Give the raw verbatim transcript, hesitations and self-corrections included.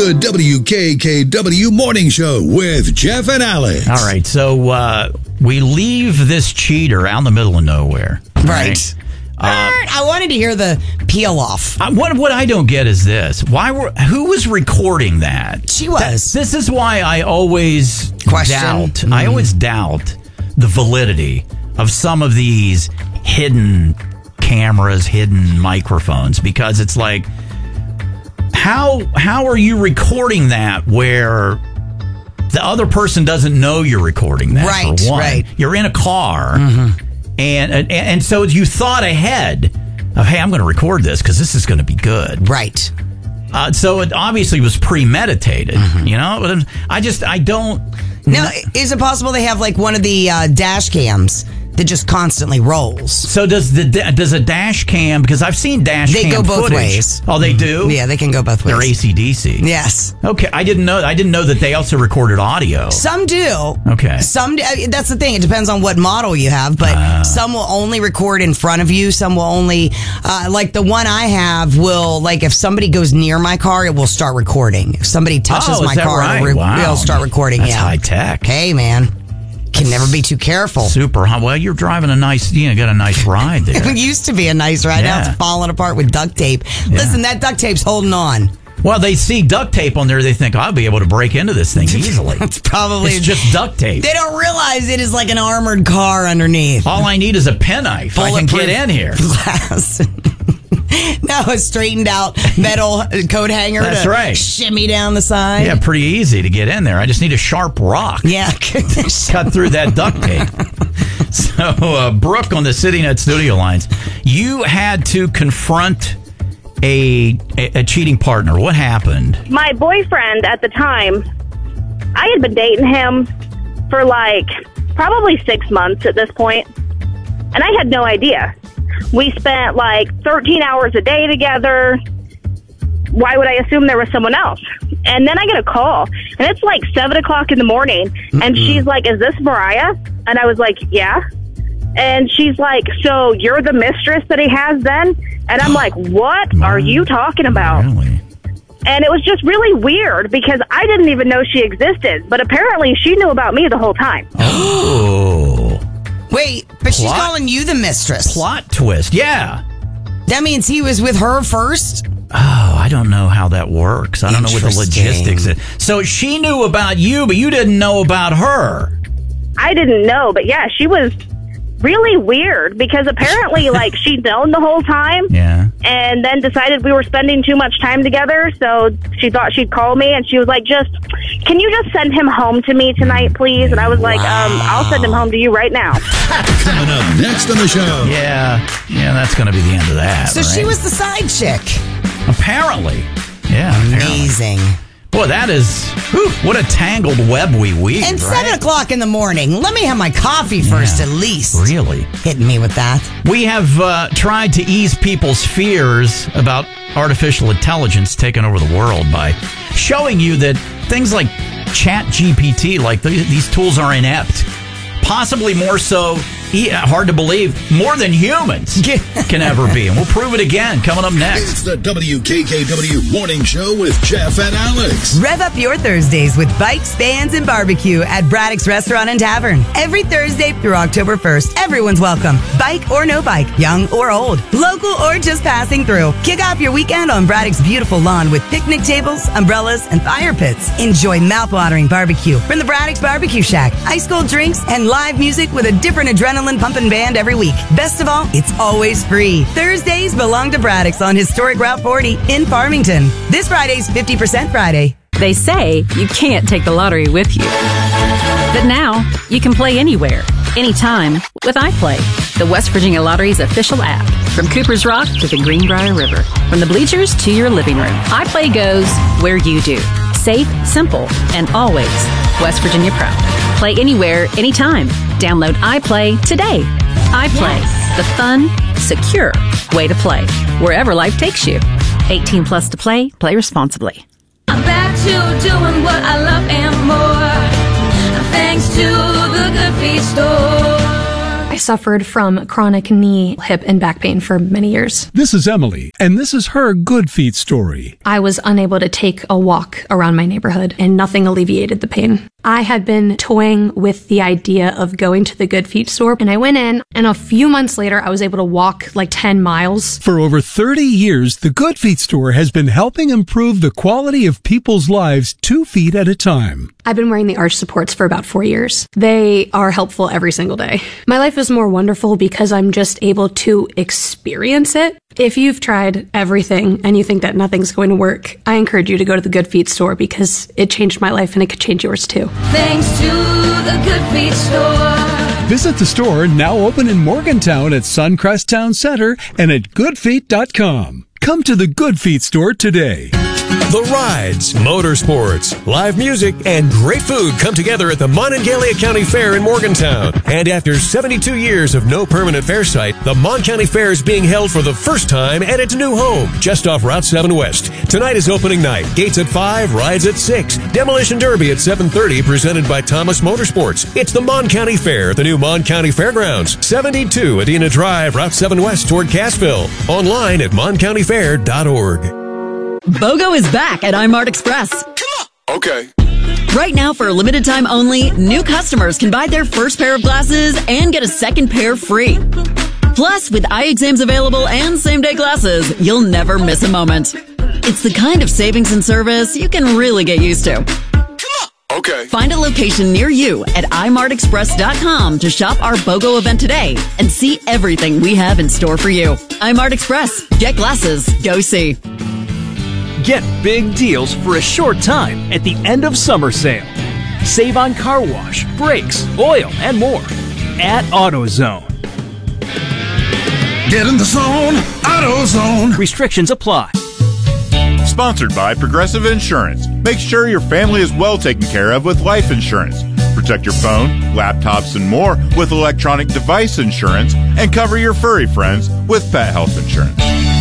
The W K K W Morning Show with Jeff and Alex. All right, so uh, we leave this cheater out in the middle of nowhere. Right. Uh, I wanted to hear the peel off. Uh, what what I don't get is this: why were who was recording that? She was. That, this is why I always Question. doubt. Mm. I always doubt the validity of some of these hidden cameras, hidden microphones, because it's like, how how are you recording that where the other person doesn't know you're recording that? Right, for one. right. You're in a car. Mm-hmm. And, and and so you thought ahead of, hey, I'm going to record this because this is going to be good. Right. Uh, so it obviously was premeditated, mm-hmm. you know? But I just, I don't... Now, is it possible they have like one of the uh, dash cams that just constantly rolls? So does the does a dash cam, because I've seen dash they cam go both footage. ways. Oh, they do? Yeah, they can go both ways. They're A C D C. Yes. Okay, I didn't know I didn't know that they also recorded audio. Some do. Okay. Some do. That's the thing. It depends on what model you have, but uh, some will only record in front of you. Some will only, uh, like the one I have will, like if somebody goes near my car, it will start recording. If somebody touches oh, my is that car, right? it'll, re- wow. it'll start recording. That's yeah. high tech. Hey, man. Can never be too careful. Super. Huh? Well, you're driving a nice, you know, got a nice ride there. It used to be a nice ride. Yeah. Now it's falling apart with duct tape. Yeah. Listen, that duct tape's holding on. Well, they see duct tape on there. They think, I'll be able to break into this thing easily. It's probably it's just duct tape. They don't realize it is like an armored car underneath. All I need is a penknife. I can get in here. Glass. Now a straightened out metal coat hanger That's to right. shimmy down the side. Yeah, pretty easy to get in there. I just need a sharp rock. Yeah. Cut through that duct tape. So, uh, Brooke on the CityNet studio lines, you had to confront a, a, a cheating partner. What happened? My boyfriend at the time, I had been dating him for like probably six months at this point, and I had no idea. We spent like thirteen hours a day together. Why would I assume there was someone else? And then I get a call, and it's like seven o'clock in the morning, mm-hmm. and she's like, is this Mariah? And I was like, yeah. And she's like, so you're the mistress that he has then? And I'm like, what are you talking about? Really? And it was just really weird because I didn't even know she existed, but apparently she knew about me the whole time. Oh. Wait, but Plot? She's calling you the mistress. Plot twist, yeah. That means he was with her first? Oh, I don't know how that works. I don't know what the logistics is. So she knew about you, but you didn't know about her. I didn't know, but yeah, she was really weird because apparently, like, she'd known the whole time. Yeah. And then decided we were spending too much time together, so she thought she'd call me, and she was like, just, can you just send him home to me tonight, please? And I was like, wow. um, I'll send him home to you right now. Coming up next on the show. Yeah. Yeah, that's going to be the end of that. So right? she was the side chick. Apparently. Yeah. Amazing. Apparently. Boy, that is, whew, what a tangled web we weave. And right? seven o'clock in the morning. Let me have my coffee first, yeah, at least. Really? Hitting me with that. We have uh, tried to ease people's fears about artificial intelligence taking over the world by showing you that things like Chat G P T, like th- these tools are inept. Possibly more so, hard to believe, more than humans can ever be. And we'll prove it again coming up next. It's the W K K W Morning Show with Jeff and Alex. Rev up your Thursdays with bikes, bands, and barbecue at Braddock's Restaurant and Tavern. Every Thursday through October first, everyone's welcome. Bike or no bike, young or old, local or just passing through. Kick off your weekend on Braddock's beautiful lawn with picnic tables, umbrellas, and fire pits. Enjoy mouth-watering barbecue from the Braddock's Barbecue Shack, ice cold drinks, and live music with a different adrenaline pumping band every week. Best of all, it's always free. Thursdays belong to Braddock's on historic Route forty in Farmington. This Friday's fifty percent Friday. They say you can't take the lottery with you. But now, you can play anywhere, anytime with iPlay, the West Virginia Lottery's official app. From Cooper's Rock to the Greenbrier River, from the bleachers to your living room, iPlay goes where you do. Safe, simple, and always West Virginia proud. Play anywhere, anytime. Download iPlay today. iPlay, yes. The fun, secure way to play. Wherever life takes you. eighteen plus to play. Play responsibly. I'm back to doing what I love and more. Thanks to the Good Feet Store. suffered from chronic knee, hip, and back pain for many years. This is Emily, and this is her Good Feet story. I was unable to take a walk around my neighborhood, and nothing alleviated the pain. I had been toying with the idea of going to the Good Feet store, and I went in, and a few months later, I was able to walk like ten miles. For over thirty years, the Good Feet store has been helping improve the quality of people's lives two feet at a time. I've been wearing the arch supports for about four years. They are helpful every single day. My life is more wonderful because I'm just able to experience it. If you've tried everything and you think that nothing's going to work, I encourage you to go to the Good Feet store because it changed my life and it could change yours too. Thanks to the Good Feet store. Visit the store, now open in Morgantown at Suncrest Town Center and at good feet dot com. Come to the Good Feet store today. The rides, motorsports, live music, and great food come together at the Monongalia County Fair in Morgantown. And after seventy-two years of no permanent fair site, the Mon County Fair is being held for the first time at its new home, just off Route seven West. Tonight is opening night. Gates at five, rides at six. Demolition Derby at seven thirty, presented by Thomas Motorsports. It's the Mon County Fair at the new Mon County Fairgrounds, seventy-two Adena Drive, Route seven West toward Cassville. Online at mon county fair dot org. BOGO is back at iMart Express. Come on. Okay. Right now, for a limited time only, new customers can buy their first pair of glasses and get a second pair free. Plus, with eye exams available and same-day glasses, you'll never miss a moment. It's the kind of savings and service you can really get used to. Come on. Okay. Find a location near you at i mart express dot com to shop our BOGO event today and see everything we have in store for you. iMart Express. Get glasses. Go see. Get big deals for a short time at the end of summer sale. Save on car wash, brakes, oil, and more at AutoZone. Get in the zone, AutoZone. Restrictions apply. Sponsored by Progressive Insurance. Make sure your family is well taken care of with life insurance. Protect your phone, laptops, and more with electronic device insurance, and cover your furry friends with pet health insurance.